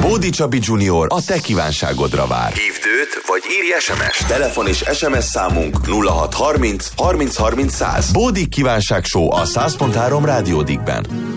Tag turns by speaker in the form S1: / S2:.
S1: Bódi Csabi Junior a te kívánságodra vár. Hívd őt, vagy írj SMS-t. Telefon és SMS számunk 0630 30 30 100. Bódi kívánság show a 100.3 Rádiódikben.